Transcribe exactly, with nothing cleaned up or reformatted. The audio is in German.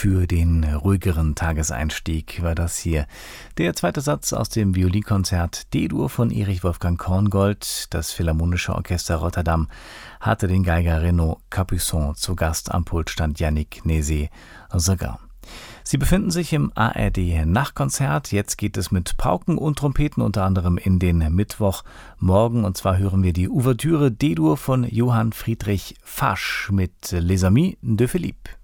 für den ruhigeren Tageseinstieg war das hier. Der zweite Satz aus dem Violinkonzert D-Dur von Erich Wolfgang Korngold. Das Philharmonische Orchester Rotterdam hatte den Geiger Renaud Capuçon zu Gast. Am Pult stand Yannick Nézet-Séguin. Sie befinden sich im A R D-Nachtkonzert. Jetzt geht es mit Pauken und Trompeten unter anderem in den Mittwochmorgen. Und zwar hören wir die Ouvertüre D-Dur von Johann Friedrich Fasch mit Les Amis de Philippe.